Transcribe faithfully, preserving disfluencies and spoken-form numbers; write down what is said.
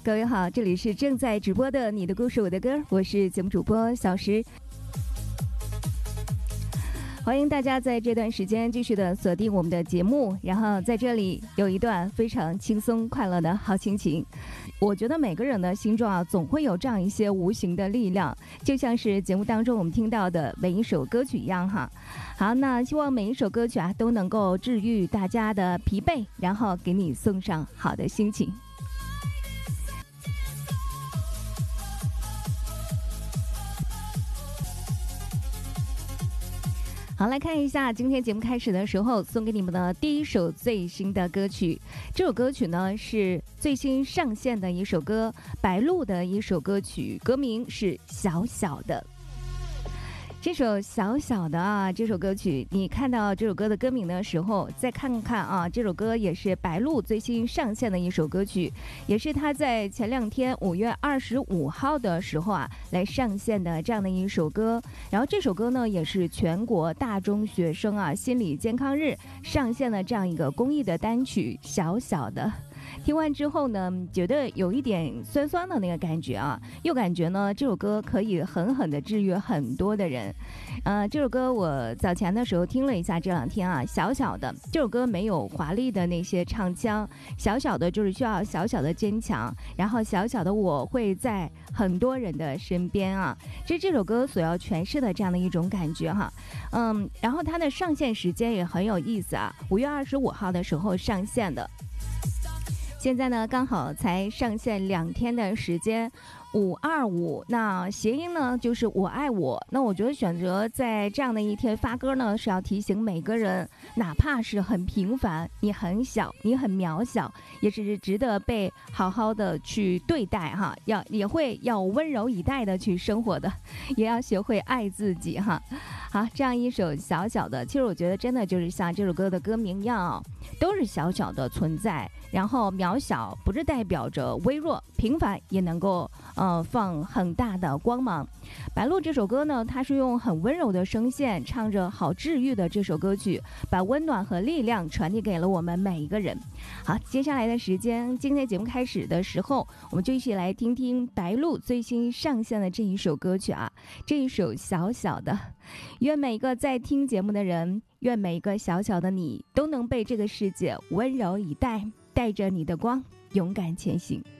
各位好，这里是正在直播的你的故事我的歌，我是节目主播小石。欢迎大家在这段时间继续的锁定我们的节目，然后在这里有一段非常轻松快乐的好心情。我觉得每个人的心中啊，总会有这样一些无形的力量，就像是节目当中我们听到的每一首歌曲一样哈。好，那希望每一首歌曲啊都能够治愈大家的疲惫，然后给你送上好的心情。好，来看一下今天节目开始的时候送给你们的第一首最新的歌曲。这首歌曲呢是最新上线的一首歌，白鹿的一首歌曲，歌名是小小的。这首小小的啊，这首歌曲，你看到这首歌的歌名的时候，再看看啊，这首歌也是白鹿最新上线的一首歌曲，也是他在前两天五月二十五号的时候啊来上线的这样的一首歌。然后这首歌呢，也是全国大中学生啊心理健康日上线的这样一个公益的单曲，小小的。听完之后呢，觉得有一点酸酸的那个感觉啊，又感觉呢这首歌可以狠狠的治愈很多的人。呃，这首歌我早前的时候听了一下，这两天啊，小小的这首歌没有华丽的那些唱腔，小小的就是需要小小的坚强，然后小小的我会在很多人的身边啊，这是这首歌所要诠释的这样的一种感觉哈。嗯，然后它的上线时间也很有意思啊，五月二十五号的时候上线的。现在呢，刚好才上线两天的时间，五二五，那谐音呢就是我爱我。那我觉得选择在这样的一天发歌呢，是要提醒每个人，哪怕是很平凡，你很小，你很渺小，也是值得被好好的去对待哈，要也会要温柔以待的去生活的，也要学会爱自己哈。好，这样一首小小的，其实我觉得真的就是像这首歌的歌名一样啊，都是小小的存在，然后渺小不是代表着微弱，平凡也能够呃放很大的光芒。白鹿这首歌呢，它是用很温柔的声线唱着好治愈的这首歌曲，把温暖和力量传递给了我们每一个人。好，接下来的时间，今天节目开始的时候，我们就一起来听听白鹿最新上线的这一首歌曲啊，这一首小小的。愿每一个在听节目的人，愿每一个小小的你，都能被这个世界温柔以待，带着你的光，勇敢前行。